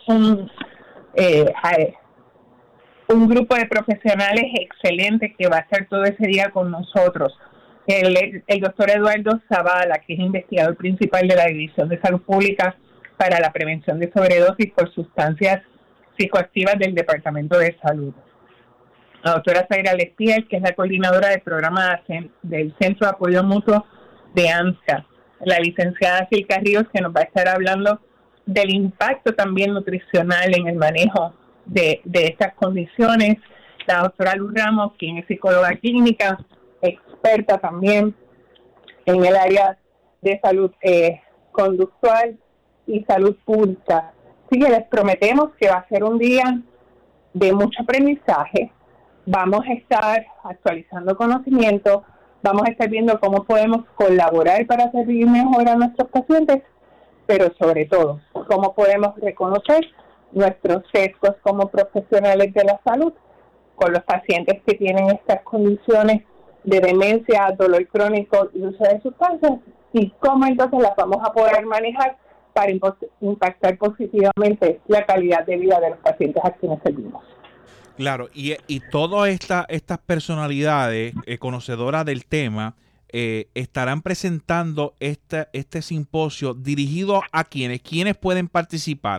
T: un grupo de profesionales excelentes que va a estar todo ese día con nosotros. El doctor Eduardo Zavala, que es investigador principal de la División de Salud Pública para la Prevención de Sobredosis por Sustancias Psicoactivas del Departamento de Salud. La doctora Zaira Lespiel, que es la coordinadora del programa del Centro de Apoyo Mutuo de ANSCA. La licenciada Silka Ríos, que nos va a estar hablando del impacto también nutricional en el manejo de estas condiciones. La doctora Luz Ramos, quien es psicóloga clínica, experta también en el área de salud conductual y salud pública. Así que les prometemos que va a ser un día de mucho aprendizaje. Vamos a estar actualizando conocimiento, vamos a estar viendo cómo podemos colaborar para servir mejor a nuestros pacientes, pero sobre todo, cómo podemos reconocer nuestros sesgos como profesionales de la salud con los pacientes que tienen estas condiciones de demencia, dolor crónico y uso de sustancias, y cómo entonces las vamos a poder manejar para impactar positivamente la calidad de vida de los pacientes a quienes servimos.
B: Claro, y todas estas personalidades conocedoras del tema estarán presentando este simposio dirigido a quienes pueden participar.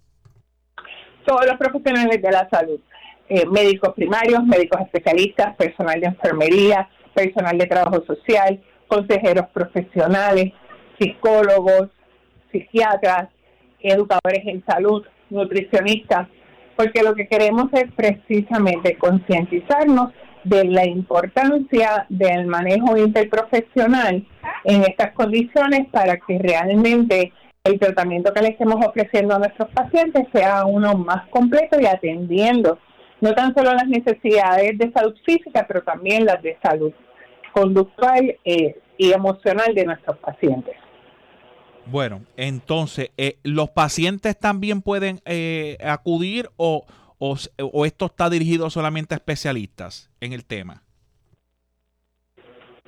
T: Todos los profesionales de la salud, médicos primarios, médicos especialistas, personal de enfermería, personal de trabajo social, consejeros profesionales, psicólogos, psiquiatras, educadores en salud, nutricionistas, porque lo que queremos es precisamente concientizarnos de la importancia del manejo interprofesional en estas condiciones para que realmente el tratamiento que le estemos ofreciendo a nuestros pacientes sea uno más completo y atendiendo no tan solo las necesidades de salud física, pero también las de salud conductual y emocional de nuestros pacientes.
B: Bueno, entonces, ¿los pacientes también pueden acudir o esto está dirigido solamente a especialistas en el tema?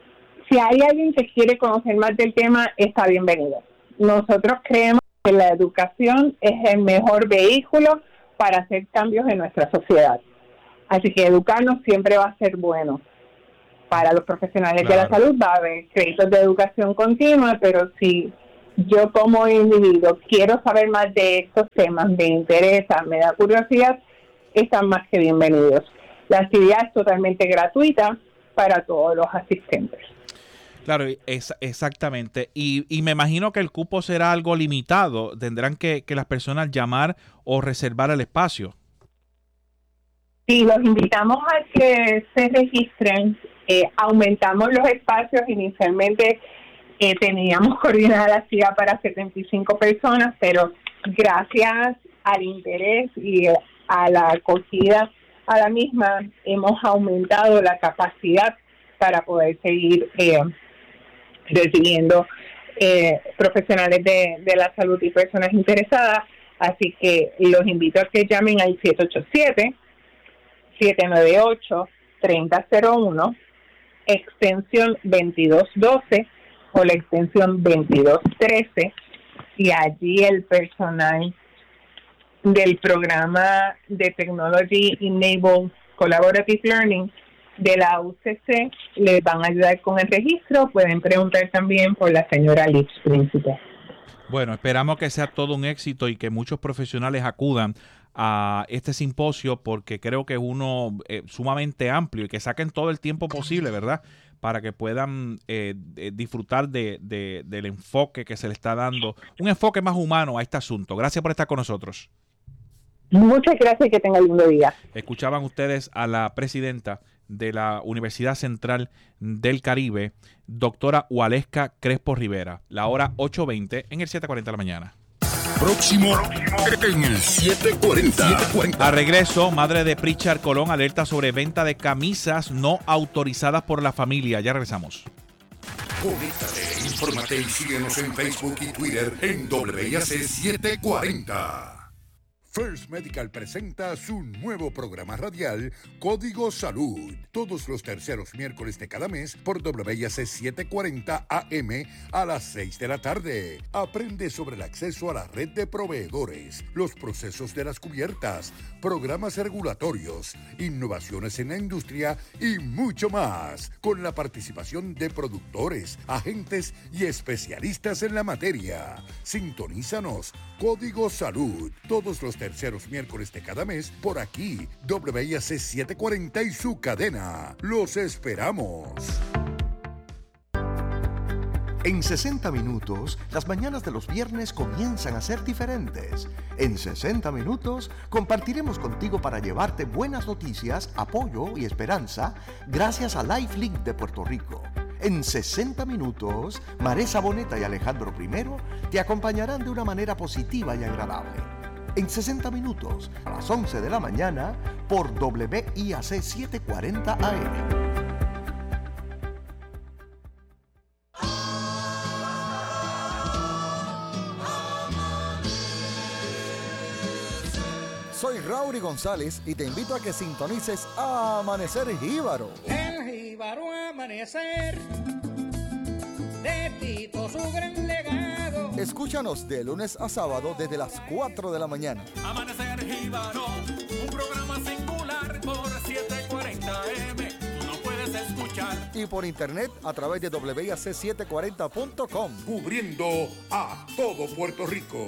T: Si hay alguien que quiere conocer más del tema, está bienvenido. Nosotros creemos que la educación es el mejor vehículo para hacer cambios en nuestra sociedad. Así que educarnos siempre va a ser bueno. Para los profesionales de la salud va a haber créditos de educación continua, pero si yo como individuo quiero saber más de estos temas, me interesa, me da curiosidad, están más que bienvenidos. La actividad es totalmente gratuita para todos los asistentes.
B: Claro, exactamente. Y me imagino que el cupo será algo limitado. Tendrán que las personas llamar o reservar el espacio.
T: Sí, los invitamos a que se registren. Aumentamos los espacios. Inicialmente teníamos coordinada la actividad para 75 personas, pero gracias al interés y a la acogida a la misma, hemos aumentado la capacidad para poder seguir recibiendo profesionales de la salud y personas interesadas. Así que los invito a que llamen al 787-798-3001, extensión 2212 o la extensión 2213, y allí el personal del programa de Technology Enabled Collaborative Learning de la UCC les van a ayudar con el registro. Pueden preguntar también por la señora Liz Príncipe.
B: Bueno, esperamos que sea todo un éxito y que muchos profesionales acudan a este simposio, porque creo que es uno sumamente amplio y que saquen todo el tiempo posible, ¿verdad?, para que puedan disfrutar del enfoque que se le está dando, un enfoque más humano a este asunto. Gracias por estar con nosotros.
T: Muchas gracias y que tengan lindo día.
B: Escuchaban ustedes a la presidenta de la Universidad Central del Caribe, doctora Waleska Crespo Rivera. La hora 8:20 en el 7:40 de la mañana.
C: Próximo en el 740.
B: A regreso, madre de Pritchard Colón alerta sobre venta de camisas no autorizadas por la familia. Ya regresamos.
C: Conéctate, infórmate y síguenos en Facebook y Twitter en WIAC 740. First Medical presenta su nuevo programa radial Código Salud, todos los terceros miércoles de cada mes por WIAC 740 AM a las 6 de la tarde. Aprende sobre el acceso a la red de proveedores, los procesos de las cubiertas, programas regulatorios, innovaciones en la industria y mucho más, con la participación de productores, agentes y especialistas en la materia. Sintonízanos, Código Salud, todos los terceros miércoles de cada mes por aquí, WIAC 740 y su cadena. ¡Los esperamos!
U: En 60 minutos, las mañanas de los viernes comienzan a ser diferentes. En 60 minutos, compartiremos contigo para llevarte buenas noticias, apoyo y esperanza gracias a LifeLink de Puerto Rico. En 60 minutos, Maresa Boneta y Alejandro I te acompañarán de una manera positiva y agradable. En 60 minutos, a las 11 de la mañana, por WIAC 740 AM.
V: Soy Raúl González y te invito a que sintonices Amanecer Jíbaro.
W: El Jíbaro Amanecer, de Tito su gran legado.
V: Escúchanos de lunes a sábado desde las 4 de la mañana.
X: Amanecer Jíbaro, un programa singular por 740 AM. Tú no puedes escuchar.
V: Y por internet a través de WIAC740.com.
C: Cubriendo a todo Puerto Rico.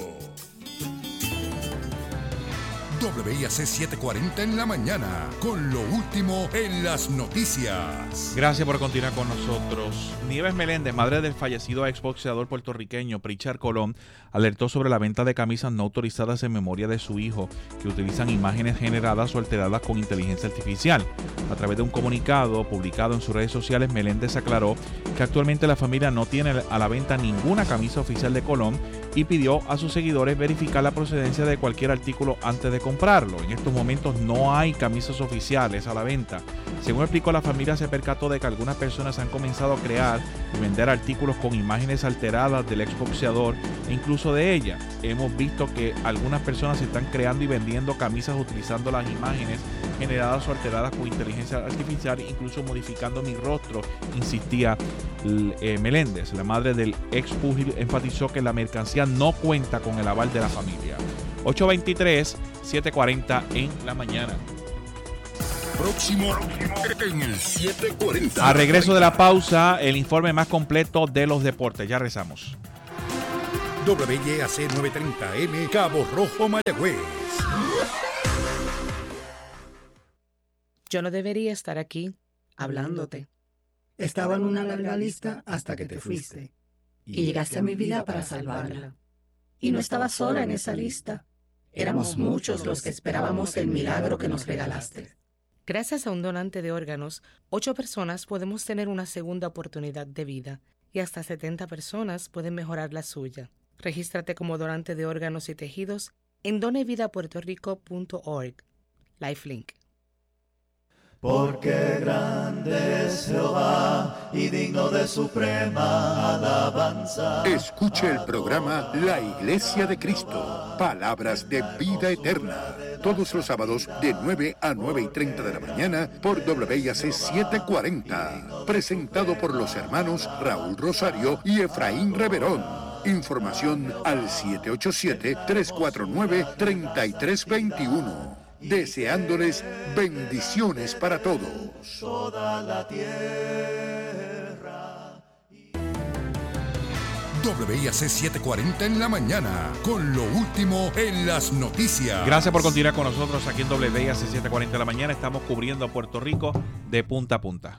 C: WIAC 740 en la mañana, con lo último en las noticias.
B: Gracias por continuar con nosotros. Nieves Meléndez, madre del fallecido exboxeador puertorriqueño Pritchard Colón, alertó sobre la venta de camisas no autorizadas en memoria de su hijo, que utilizan imágenes generadas o alteradas con inteligencia artificial. A través de un comunicado publicado en sus redes sociales, Meléndez aclaró que actualmente la familia no tiene a la venta ninguna camisa oficial de Colón y pidió a sus seguidores verificar la procedencia de cualquier artículo antes de comprar comprarlo. En estos momentos no hay camisas oficiales a la venta. Según explicó, la familia se percató de que algunas personas han comenzado a crear y vender artículos con imágenes alteradas del exboxeador e incluso de ella. Hemos visto que algunas personas están creando y vendiendo camisas utilizando las imágenes generadas o alteradas con inteligencia artificial, incluso modificando mi rostro, insistía Meléndez. La madre del ex púgil enfatizó que la mercancía no cuenta con el aval de la familia. 8:23, 7:40 en la mañana.
C: Próximo en el 740.
B: A regreso de la pausa, el informe más completo de los deportes. Ya rezamos.
C: WYAC 930M, Cabo Rojo, Mayagüez.
A: Yo no debería estar aquí hablándote.
D: Estaba en una larga lista hasta que te fuiste. Y llegaste a mi vida para salvarla. Y no estaba sola en esa lista. Éramos muchos los que esperábamos el milagro que nos regalaste.
A: Gracias a un donante de órganos, 8 personas podemos tener una segunda oportunidad de vida y hasta 70 personas pueden mejorar la suya. Regístrate como donante de órganos y tejidos en donevidapuertorico.org. Lifelink.
E: Porque grande es Jehová y digno de suprema alabanza.
C: Escuche el programa La Iglesia de Cristo, palabras de vida eterna, todos los sábados de 9 a 9:30 de la mañana por WYAC 740, presentado por los hermanos Raúl Rosario y Efraín Reverón. Información al 787-349-3321. Deseándoles bendiciones para todos.
E: Toda la tierra.
C: WIAC 740 en la mañana, con lo último en las noticias.
B: Gracias por continuar con nosotros aquí en WIAC 740 en la mañana. Estamos cubriendo a Puerto Rico de punta a punta.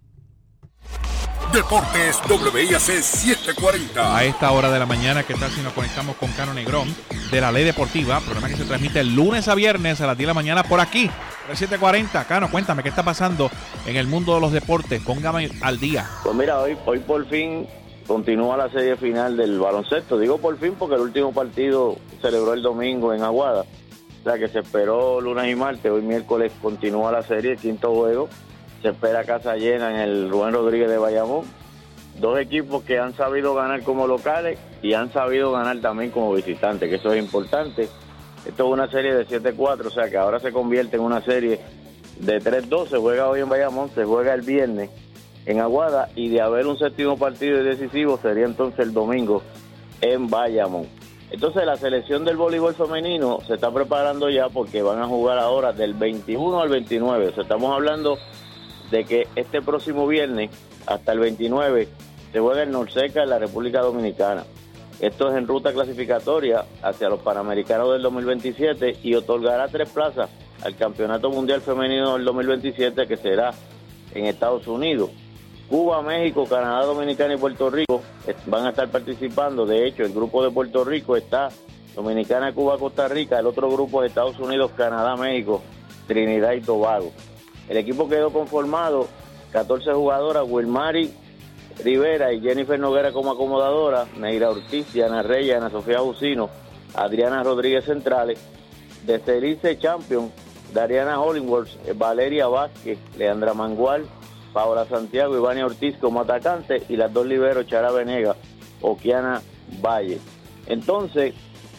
C: Deportes WIAC 740.
B: A esta hora de la mañana, ¿qué tal si nos conectamos con Cano Negrón de La Ley Deportiva? Programa que se transmite el lunes a viernes a las 10 de la mañana por aquí, por el 740. Cano, cuéntame, ¿qué está pasando en el mundo de los deportes? Póngame al día.
F: Pues mira, hoy por fin continúa la serie final del baloncesto. Digo por fin porque el último partido se celebró el domingo en Aguada. O sea que se esperó lunes y martes. Hoy miércoles continúa la serie, el quinto juego. Se espera casa llena en el Rubén Rodríguez de Bayamón. Dos equipos que han sabido ganar como locales y han sabido ganar también como visitantes, que eso es importante. Esto es una serie de 7-4, o sea que ahora se convierte en una serie de 3-2. Se juega hoy en Bayamón, se juega el viernes en Aguada, y de haber un séptimo partido decisivo sería entonces el domingo en Bayamón. Entonces la selección del voleibol femenino se está preparando ya porque van a jugar ahora del 21 al 29. O sea, estamos hablando de que este próximo viernes hasta el 29 se juega el Norseca en la República Dominicana. Esto es en ruta clasificatoria hacia los Panamericanos del 2027 y otorgará 3 plazas al Campeonato Mundial Femenino del 2027, que será en Estados Unidos. Cuba, México, Canadá, Dominicana y Puerto Rico van a estar participando. De hecho, el grupo de Puerto Rico está Dominicana, Cuba, Costa Rica. El otro grupo es Estados Unidos, Canadá, México, Trinidad y Tobago. El equipo quedó conformado 14 jugadoras: Wilmary Rivera y Jennifer Noguera como acomodadora, Neira Ortiz, Diana Reyes, Ana Sofía Jusino, Adriana Rodríguez centrales, de Cerice Champion, Dariana Hollingworth, Valeria Vázquez, Leandra Mangual, Paola Santiago y Vania Ortiz como atacantes, y las dos liberos, Chara Venega, Okiana Valle. Entonces,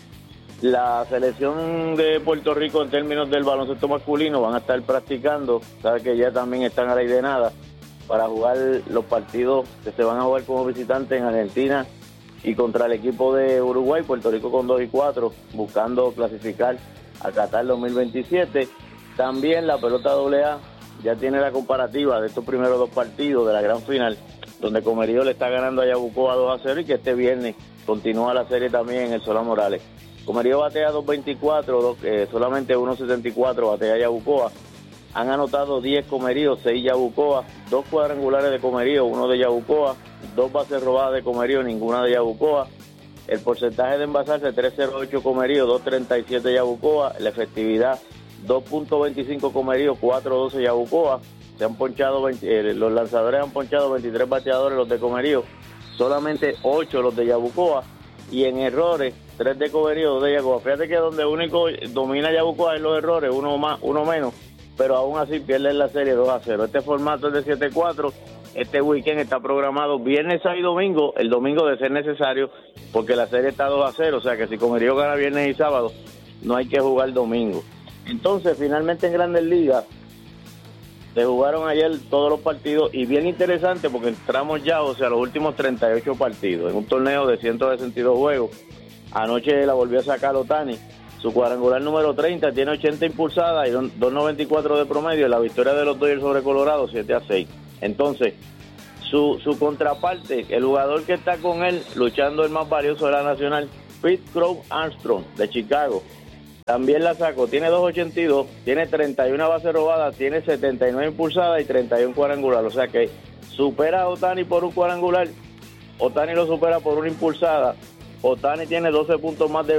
F: la selección de Puerto Rico en términos del baloncesto masculino van a estar practicando, sabe que ya también están a la idea de nada para jugar los partidos que se van a jugar como visitantes en Argentina y contra el equipo de Uruguay. Puerto Rico con 2-4, buscando clasificar a Qatar 2027. También la pelota AA ya tiene la comparativa de estos primeros 2 partidos de la gran final, donde Comerío le está ganando a Yabucoa 2-0 y que este viernes continúa la serie también en el Solá Morales. Comerío batea 2.24, solamente 1.74 batea Yabucoa. Han anotado 10 Comerío, 6 Yabucoa, 2 cuadrangulares de Comerío, 1 de Yabucoa, 2 bases robadas de Comerío, ninguna de Yabucoa. El porcentaje de envasarse 3.08 Comerío, 2.37 Yabucoa. La efectividad 2.25 Comerío, 4.12 Yabucoa. Se han ponchado los lanzadores han ponchado 23 bateadores los de Comerío, solamente 8 los de Yabucoa. Y en errores 3 de cobería, 2 de Yabucoa. Fíjate que donde único domina Yabucoa es los errores, uno más, uno menos, pero aún así pierden la serie 2-0. Este formato es de 7-4. Este weekend está programado viernes, sábado y domingo, el domingo de ser necesario, porque la serie está 2-0, o sea que si Comerío gana viernes y sábado, no hay que jugar domingo. Entonces, finalmente en Grandes Ligas, se jugaron ayer todos los partidos, y bien interesante porque entramos ya, o sea, los últimos 38 partidos, en un torneo de 162 juegos. Anoche la volvió a sacar Ohtani, su cuadrangular número 30, tiene 80 impulsadas y 2.94 de promedio, y la victoria de los Dodgers sobre Colorado, 7-6. Entonces, su contraparte, el jugador que está con él, luchando el más valioso de la nacional, Pete Crow Armstrong, de Chicago, también la sacó, tiene 2.82, tiene 31 bases robadas, tiene 79 impulsadas y 31 cuadrangular, o sea que supera a Ohtani por un cuadrangular, Ohtani lo supera por una impulsada, Ohtani tiene 12 puntos más de